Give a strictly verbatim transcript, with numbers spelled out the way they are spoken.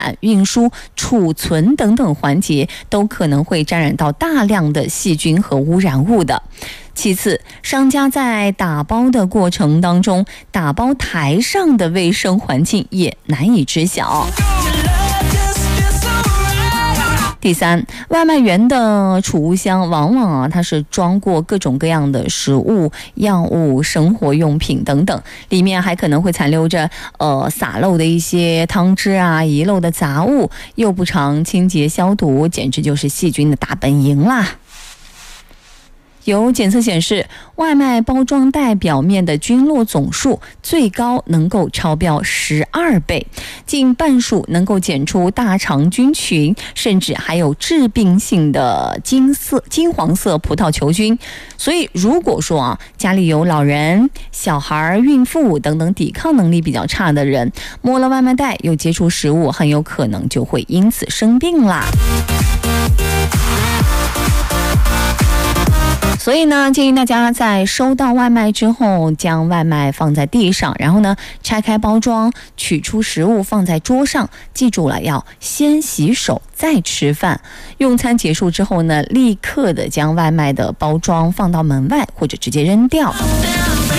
运输、储存等等环节都可能会沾染到大量的细菌和污染物的。其次，商家在打包的过程当中，打包台上的卫生环境也难以知晓。第三，外卖员的储物箱往往啊，它是装过各种各样的食物、药物、生活用品等等，里面还可能会残留着呃洒漏的一些汤汁啊、遗漏的杂物，又不常清洁消毒，简直就是细菌的大本营啦。有检测显示，外卖包装袋表面的菌落总数最高能够超标十二倍，近半数能够检出大肠菌群，甚至还有致病性的金色、金黄色葡萄球菌。所以，如果说啊，家里有老人、小孩、孕妇等等抵抗能力比较差的人，摸了外卖袋又接触食物，很有可能就会因此生病啦。所以呢，建议大家在收到外卖之后，将外卖放在地上，然后呢，拆开包装，取出食物放在桌上。记住了，要先洗手再吃饭。用餐结束之后呢，立刻的将外卖的包装放到门外，或者直接扔掉。